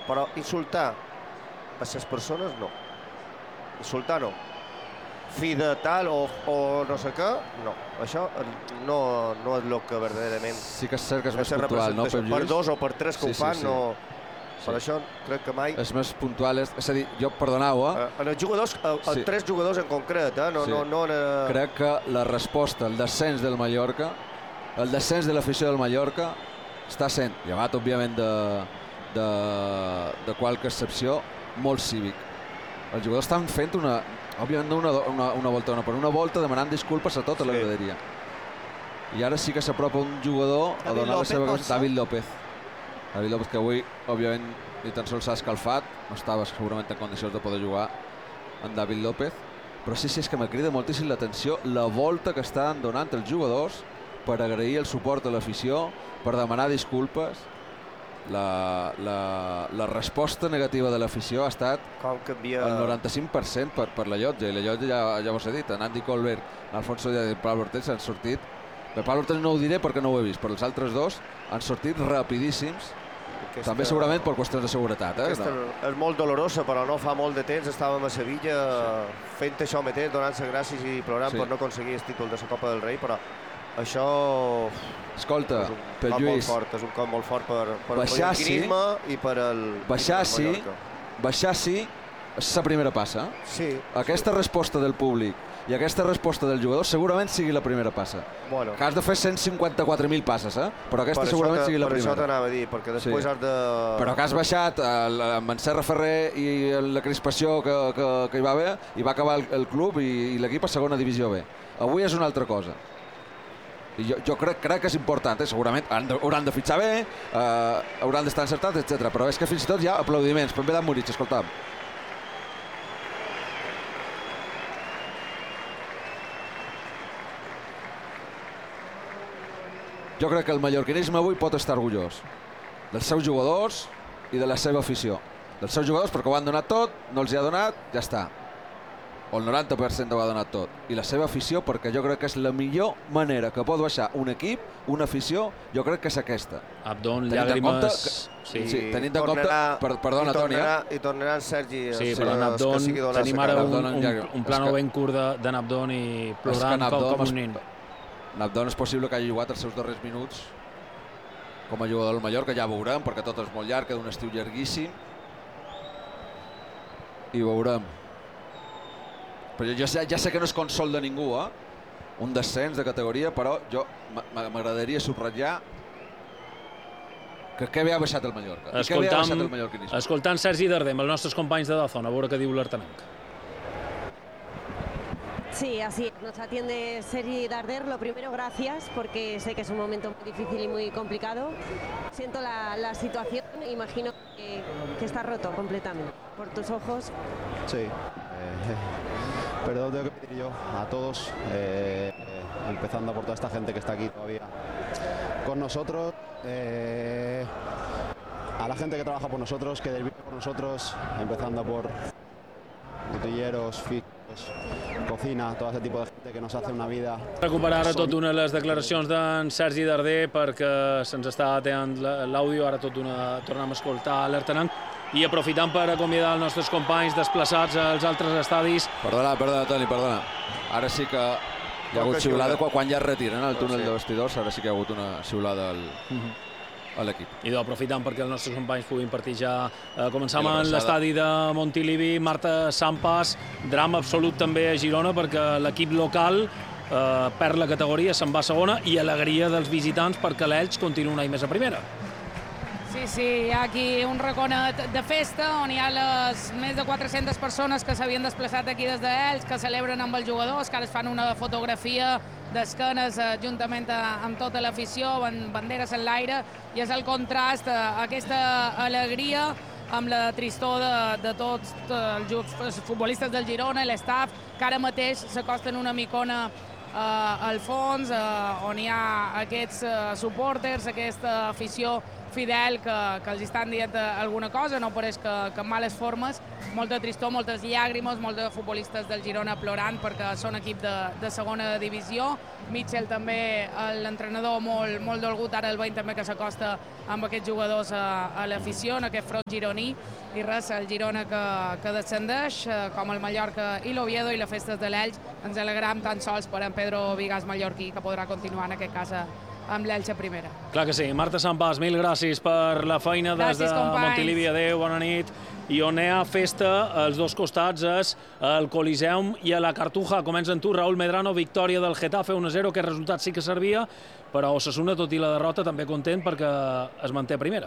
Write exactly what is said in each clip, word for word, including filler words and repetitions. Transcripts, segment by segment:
però insultar a les persones no. Insultar no. Fi de tal o, o no sé què, no. Això no, no és el que verdaderament... Sí que és cert que és més puntual, no, Pep Lluís? Per dos o per tres que sí, ho fan, sí, sí. no... Per sí. això crec que mai... És més puntual, és, és a dir, jo, perdoneu, eh? En els jugadors, en sí. tres jugadors en concret, eh? No, sí. no, no era... Crec que la resposta al descens del Mallorca, el descens de l'afició del Mallorca, està sent, llevat, òbviament, de, de, de qualque excepció, molt cívic. Els jugadors estan fent una... Òbviament no una, una, una volta, no, però una volta demanant disculpes a tota sí. la graderia. I ara sí que s'apropa un jugador David a donar López, la seva cosa. David López. David López, que avui, òbviament, ni tan sols s'ha escalfat, no estava segurament en condicions de poder jugar en David López, però sí, sí, és que me crida moltíssim l'atenció la volta que estan donant els jugadors per agrair el suport a l'afició, per demanar disculpes. La, la, la resposta negativa de l'afició ha estat canvia... el noranta-cinc per cent per, per la llotja, i la llotja ja, ja vos he dit, en Andy Colbert, en Alfonso Díaz i Pablo Ortell s'han sortit. Per Pablo Ortell no ho diré perquè no ho he vist, però els altres dos han sortit rapidíssims. Aquesta... També segurament per qüestions de seguretat. Eh? Aquesta no. És molt dolorosa, però no fa molt de temps estàvem a Sevilla sí. fent això mateix, donant-se gràcies i plorant sí. per no aconseguir el títol de la Copa del Rei, però això... Escolta, és un per cop Lluís, molt fort, és un cop molt fort per, per baixar, el mallorquinisme sí. i per el, baixar, i per sí, Mallorca. Baixar sí, és la primera passa. Sí. Aquesta sí. resposta del públic i aquesta resposta del jugador segurament sigui la primera passa. Bueno. Que has de fer cent cinquanta-quatre mil passes, eh? Però aquesta per segurament sigui la per primera. Per això t'anava a dir, perquè després sí. has de... Però que has baixat amb en Serra Ferrer i la crispació que, que, que hi va haver, i va acabar el, el club i, i l'equip a segona divisió B. Avui és una altra cosa. I jo, jo crec, crec que és important, eh? Segurament han de, hauran de fitxar bé, eh, hauran d'estar encertats, etcètera. Però és que fins i tot hi ha aplaudiments. Per bé d'en Moritz, escolta'm. Jo crec que el mallorquinisme avui pot estar orgullós dels seus jugadors i de la seva afició. Dels seus jugadors perquè ho han donat tot, no els hi ha donat, ja està. O el noranta per cent ho ha donat tot. I la seva afició, perquè jo crec que és la millor manera que pot baixar un equip, una afició, jo crec que és aquesta. Abdon, llàgrimes... Que, sí, sí, tenint en compte... Per, perdona, Toni. I tornarà en Sergi... Sí, però en Abdon tenim ara un, un, un plano ben curt de Abdon i plorant com, com un nin. Abdon és possible que hagi jugat els seus darrers minuts com a jugador del Mallorca, ja veurem, perquè tot és molt llarg, d'un estiu llarguíssim. I veurem. Però jo ja, ja sé que no és consol de ningú, eh? Un descens de categoria, però jo m'agradaria subratllar que què bé ha baixat el Mallorca. Escoltam, I què bé ha baixat el mallorquinisme. Escoltant Sergi Darder, amb els nostres companys de Dazón, a veure què diu l'Artenenc. Sí, así es. Nos atiende Sergi Darder. Lo primero, gracias, porque sé que es un momento muy difícil y muy complicado. Siento la, la situación, imagino que, que está roto completamente. Por tus ojos. Sí. Eh, perdón, tengo que pedir yo a todos, eh, eh, empezando por toda esta gente que está aquí todavía con nosotros, eh, a la gente que trabaja por nosotros, que vive por nosotros, empezando por botilleros, físicos, cocina, todo ese tipo de gente que nos hace una vida. Recuperar ara tot una de les declaracions d'en Sergi Darder perquè se'ns està atenent l'àudio, ara tot una tornem a escoltar l'Artenenc i aprofitant per acomiadar els nostres companys desplaçats als altres estadis. Perdona, perdona, Toni, perdona. Ara sí que hi ha hagut xiulada quan ja es retiren al túnel de vestidors, ara sí que hi ha hagut una xiulada al... a l'equip. I aprofitant perquè els nostres companys puguin partir ja. Eh, començam en l'estadi de Montilivi. Marta Sampas, drama absolut també a Girona perquè l'equip local eh, perd la categoria, se'n va a segona, i alegria dels visitants perquè l'Elx continua un any més a primera. Sí, sí, hi ha aquí un raconet de festa on hi ha les més de quatre-centes persones que s'havien desplaçat aquí des d'Elx, que celebren amb els jugadors, que ara es fan una fotografia d'esquenes eh, juntament amb tota l'afició, amb banderes en l'aire, i és el contrast, eh, aquesta alegria amb la tristor de, de tots els futbolistes del Girona i l'estaf, que ara mateix s'acosten una micona eh, al fons, eh, on hi ha aquests eh, supporters, aquesta afició fidel que, que els estan dient alguna cosa, no pareix que, que en males formes, molta tristor, moltes llàgrimes, molts de futbolistes del Girona plorant perquè són equip de, de segona divisió. Mitchell també, l'entrenador, molt, molt dolgut, ara el veiem també que s'acosta amb aquests jugadors a, a l'afició, en aquest front gironí, i res, el Girona que, que descendeix, com el Mallorca i l'Oviedo, i les festes de l'Elx. Ens alegram tan sols per en Pedro Vigas mallorquí, que podrà continuar en aquest cas amb l'Elx a primera. Clar que sí. Marta Sampàs, mil gràcies per la feina des de Montilivi. Adéu, bona nit. I on hi ha festa, als dos costats, és el Coliseum i a la Cartuja. Comença amb tu, Raúl Medrano, victòria del Getafe un a zero, aquest resultat sí que servia, però Osasuna, tot i la derrota, també content perquè es manté a primera.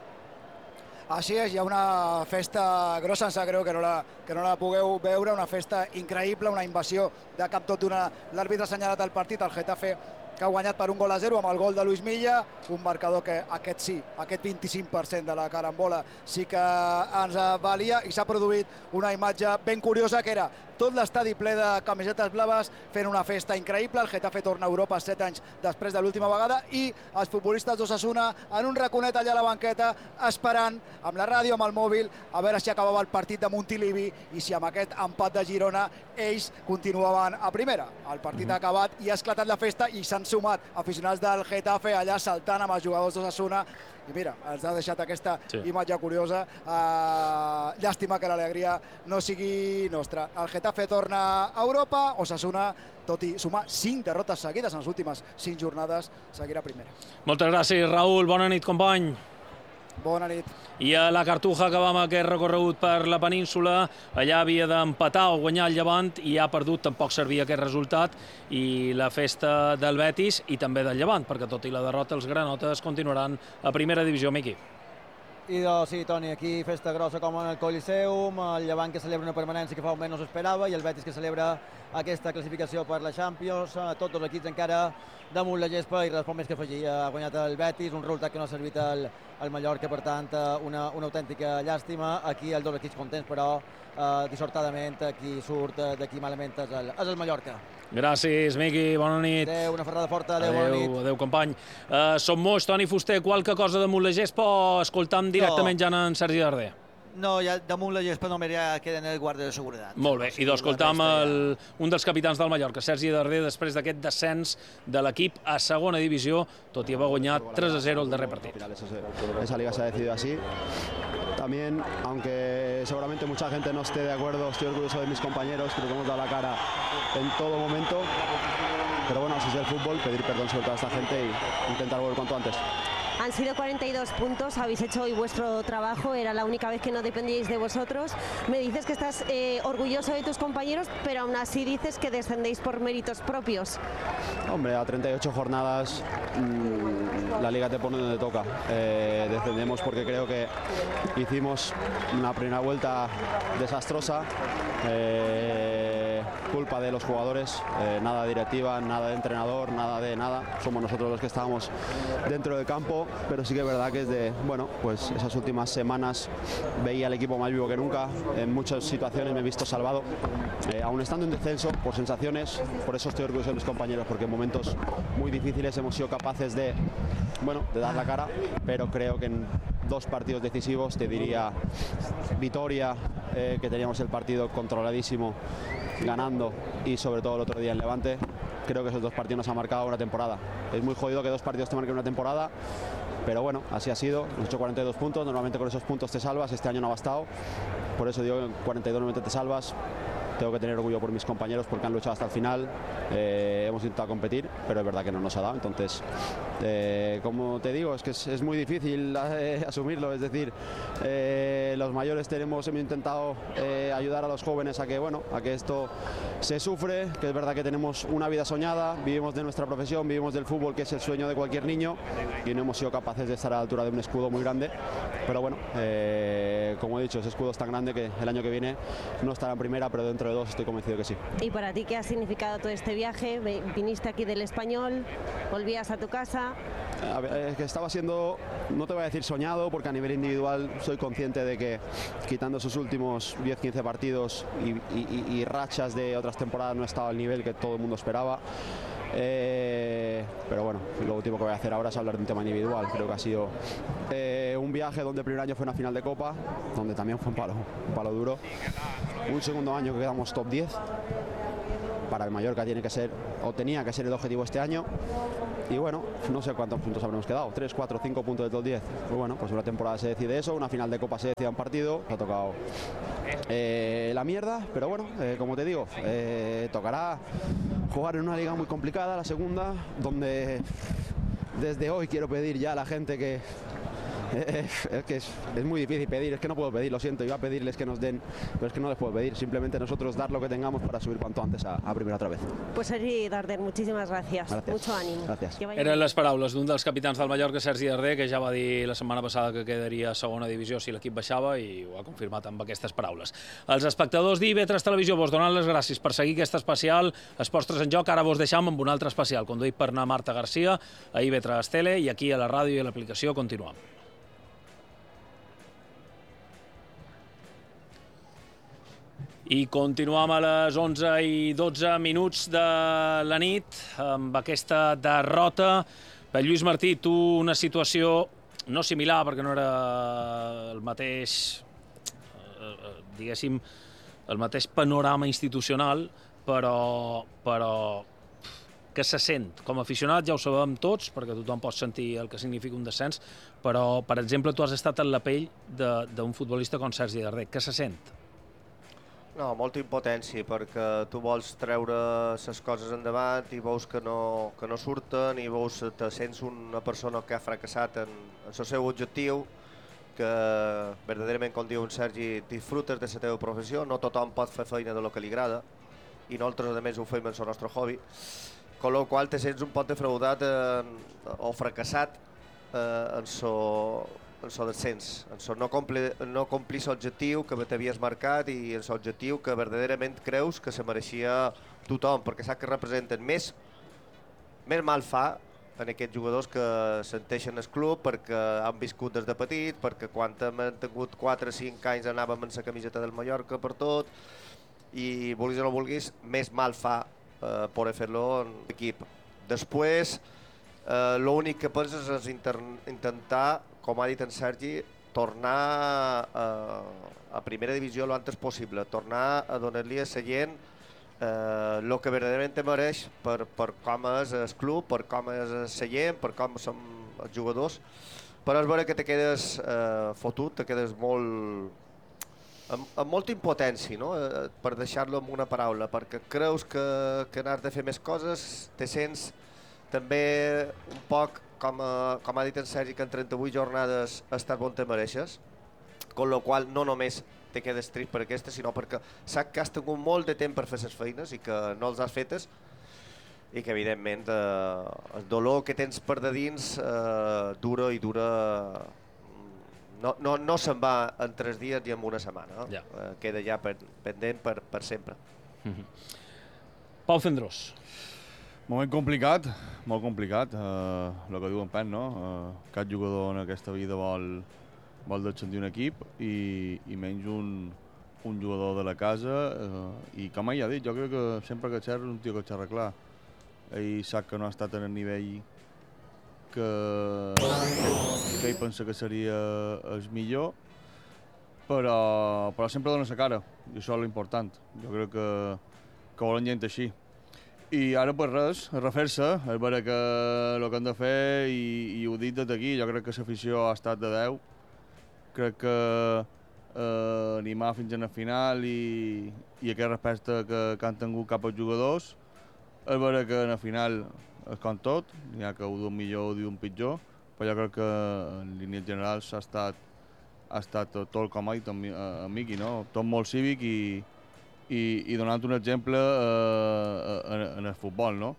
Així és, hi ha una festa grossa, em sap greu que no la, que no la pugueu veure, una festa increïble, una invasió de cap tot d'una... L'àrbitre ha assenyalat el partit, el Getafe, que ha guanyat per un gol a zero amb el gol de Luis Milla, un marcador que aquest sí, aquest vint-i-cinc per cent de la carambola sí que ens valia, i s'ha produït una imatge ben curiosa, que era tot l'estadi ple de camisetes blaves fent una festa increïble. El Getafe torna a Europa set anys després de l'última vegada, i els futbolistes d'Osasuna en un raconet allà a la banqueta esperant amb la ràdio, amb el mòbil, a veure si acabava el partit de Montilivi i si amb aquest empat de Girona ells continuaven a primera. El partit ha acabat i ha esclatat la festa, i s'han sumat aficionats del Getafe allà saltant amb els jugadors d'Osasuna. I mira, ens ha deixat aquesta sí. imatge curiosa. Uh, llàstima que l'alegria no sigui nostra. El Getafe torna a Europa, Osasuna, tot i sumar cinc derrotes seguides en les últimes cinc jornades, seguirà primera. Moltes gràcies, Raúl. Bona nit, company. Bona nit. I a la Cartuja acabam aquest recorregut per la península. Allà havia d'empatar o guanyar el Llevant i ha perdut, tampoc servia aquest resultat, i la festa del Betis i també del Llevant, perquè tot i la derrota els granotes continuaran a primera divisió, Miqui. I doncs sí, Toni, aquí festa grossa com en el Coliseum, el Llevant que celebra una permanència que fa un mes no s'esperava, i el Betis que celebra aquesta classificació per la Champions, tots els equips encara damunt la gespa, i res més que afegir. Ha guanyat el Betis, un resultat que no ha servit al, al Mallorca, per tant, una, una autèntica llàstima. Aquí els dos equips contents, però eh, dissortadament qui surt d'aquí malament és el, és el Mallorca. Gràcies, Miqui, bona nit. Adéu, una ferrada forta, adéu, adéu bona nit. Adéu, company. Uh, som moix, Toni Fuster, qualque cosa damunt la gespa o escoltam directament no. ja en Sergi Darder? No, ja damunt la gespa només ja queden el guàrdia de seguretat. Molt bé, i d'escoltam el, un dels capitans del Mallorca, Sergi Darder, després d'aquest descens de l'equip a segona divisió, tot i haver guanyat tres a zero el darrer partit. Esa liga se ha decidido así. También, aunque seguramente mucha gente no esté de acuerdo, estoy orgulloso de mis compañeros, creo que hemos dado la cara en todo momento. Pero bueno, así es el fútbol, pedir perdón sobre toda esta gente y intentar volver cuanto antes. Han sido cuarenta y dos puntos, habéis hecho hoy vuestro trabajo, era la única vez que no dependíais de vosotros. Me dices que estás eh, orgulloso de tus compañeros, pero aún así dices que descendéis por méritos propios. Hombre, a treinta y ocho jornadas mmm, la liga te pone donde toca. Eh, descendemos porque creo que hicimos una primera vuelta desastrosa. Eh, culpa de los jugadores, eh, nada de directiva, nada de entrenador, nada de nada. Somos nosotros los que estábamos dentro del campo, pero sí que es verdad que desde, bueno, pues esas últimas semanas veía al equipo más vivo que nunca. En muchas situaciones me he visto salvado, eh, aún estando en descenso, por sensaciones. Por eso estoy orgulloso de mis compañeros, porque en momentos muy difíciles hemos sido capaces de, bueno, de dar la cara, pero creo que en dos partidos decisivos, te diría Vitoria, eh, que teníamos el partido controladísimo, ganando, y sobre todo el otro día en Levante, creo que esos dos partidos nos han marcado una temporada. Es muy jodido que dos partidos te marquen una temporada, pero bueno, así ha sido. Hemos hecho cuarenta y dos puntos, normalmente con esos puntos te salvas, este año no ha bastado, por eso digo que cuarenta y dos normalmente te salvas. Tengo que tener orgullo por mis compañeros porque han luchado hasta el final, eh, hemos intentado competir, pero es verdad que no nos ha dado. Entonces, eh, como te digo, es que es, es muy difícil eh, asumirlo, es decir, eh, los mayores tenemos, hemos intentado eh, ayudar a los jóvenes a que, bueno, a que esto se sufre, que es verdad que tenemos una vida soñada, vivimos de nuestra profesión, vivimos del fútbol, que es el sueño de cualquier niño, y no hemos sido capaces de estar a la altura de un escudo muy grande, pero bueno, eh, como he dicho, ese escudo es tan grande que el año que viene no estará en primera, pero dentro de dos estoy convencido que sí. ¿Y para ti qué ha significado todo este viaje? Viniste aquí del Español, volvías a tu casa. A ver, es que estaba siendo, no te voy a decir soñado, porque a nivel individual soy consciente de que quitando esos últimos diez quince partidos y, y, y rachas de otras temporadas no he estado al nivel que todo el mundo esperaba. Eh, pero bueno, lo último que voy a hacer ahora es hablar de un tema individual. Creo que ha sido eh, un viaje donde el primer año fue una final de Copa, donde también fue un palo, un palo duro. Un segundo año que quedamos top diez. Para el Mallorca tiene que ser, o tenía que ser el objetivo este año. Y bueno, no sé cuántos puntos habremos quedado, tres, cuatro, cinco puntos del top diez. Pues bueno, pues una temporada se decide eso, una final de Copa se decide un partido. Ha tocado eh, la mierda, pero bueno, eh, como te digo, eh, tocará jugar en una liga muy complicada, la segunda, donde desde hoy quiero pedir ya a la gente que... Eh, es que es, es muy difícil pedir, es que no puedo pedir, lo siento, iba a pedirles que nos den, pero es que no les puedo pedir, simplemente nosotros dar lo que tengamos para subir cuanto antes a, a primera otra vez. Pues Sergi Darder, muchísimas gracias. Gracias. Mucho ánimo. Gràcies. Eren les paraules d'un dels capitans del Mallorca, Sergi Darder, que ja va dir la setmana passada que quedaria a segona divisió si l'equip baixava i ho ha confirmat amb aquestes paraules. Els espectadors d'I V tres Televisió vos donen les gràcies per seguir aquest especial Esports tres en Joc. Ara vos deixam amb un altre especial, conduït per na Marta Garcia a I V tres Tele i aquí a la ràdio i a l'aplicació. Continuem. I continuem a les onze i dotze minuts de la nit amb aquesta derrota. Per Lluís Martí, tu una situació no similar, perquè no era el mateix, diguéssim, el mateix panorama institucional, però, però que se sent. Com a aficionat ja ho sabem tots, perquè tothom pot sentir el que significa un descens, però, per exemple, tu has estat en la pell d'un futbolista com Sergi Darder. Què se sent? No, molta impotència, perquè tu vols treure les coses endavant i veus que no, que no surten i veus que te sents una persona que ha fracassat en, en el seu objectiu, que verdaderament, com diu en Sergi, disfrutes de la teva professió, no tothom pot fer feina de lo que li agrada i nosaltres a més ho fem en el nostre hobby, con lo qual te sents un poc defraudat en, o fracassat eh, en so en el descens, en so no complir no complir l'objectiu que t'havies marcat i en l'objectiu que verdaderament creus que se mereixia tothom, perquè saps que representen més, més mal fa en aquests jugadors que senteixen el club perquè han viscut des de petit, perquè quan hem tingut quatre o cinc anys anàvem en la camiseta del Mallorca per tot i vulguis o no vulguis, més mal fa eh, poder fer-lo en l'equip. Després, eh, l'únic que penses és intentar, com ha dit en Sergi, tornar a, a primera divisió l'antes possible, tornar a donar-li a la gent el eh, que verdaderament te mereix per, per com és el club, per com és la gent, per com som els jugadors, però és vera que te quedes eh, fotut, te quedes molt... amb, amb molta impotència, no? eh, per deixar-lo amb una paraula, perquè creus que, que n'has de fer més coses, te sents també un poc Com, a, com ha dit en Sergi, que en trenta-vuit jornades ha estat on te mereixes, con lo qual no només te quedes trist per aquesta, sinó perquè saps que has tingut molt de temps per fer les feines i que no els has fetes i que evidentment eh, el dolor que tens per de dins eh, dura i dura, no, no, no se'n va en tres dies ni en una setmana, no? Ja. Eh, queda ja pendent per, per sempre. Mm-hmm. Pau Cendrós. Moment complicat, molt complicat, eh, el que diu en Pep, no? Eh, cap jugador en aquesta vida vol, vol descendir un equip i, i menys un, un jugador de la casa eh, i com ell ha dit, jo crec que sempre que xerra és un tio que xerra clar. Ell sap que no ha estat en el nivell que, que ell pensa que seria el millor, però, però sempre dona la cara i això és l'important. Jo crec que, que volen gent així. I ara per res, a refer-se, és vera que el que hem de fer, i, i ho dic des d'aquí, jo crec que l'afició ha estat de deu, crec que eh, animar fins a la final i, i aquest respecte que, que han tingut cap als jugadors, és vera que en la final és com tot, n'hi ha que ho diuen millor o ho diuen pitjor, però jo crec que en línies generals ha estat, ha estat tot com ha dit en Miqui, no? Tot molt cívic i i, i donant un exemple eh, en, en el futbol, no?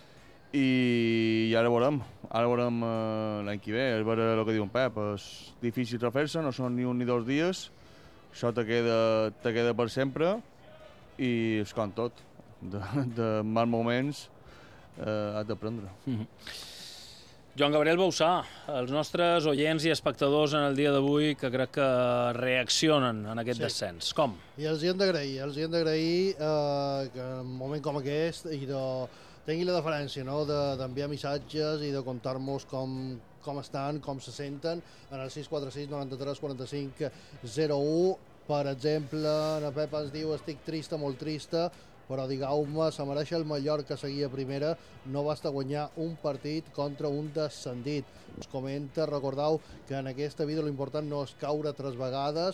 I, i ara veurem, ara veurem eh, l'any que ve, és veure el que diu en Pep, és difícil refer-se, no són ni un ni dos dies, això te queda, te queda per sempre i és com tot, de, de mals moments eh, has d'aprendre. Mm-hmm. Joan Gabriel Bausà, els nostres oients i espectadors en el dia d'avui que crec que reaccionen en aquest sí. descens. Com? I els hi hem d'agrair, els hi hem d'agrair eh, que en un moment com aquest i de, tingui la deferència, no?, d'enviar missatges i de contar-nos com, com estan, com se senten, en el sis quatre sis noranta-tres quaranta-cinc zero u. Per exemple, en Pep ens diu: estic trista, molt trista, però digueu-me, se mereix el Mallorca seguir a primera, no basta guanyar un partit contra un descendit. Us comenta, recordeu que en aquesta vida l'important no és caure tres vegades,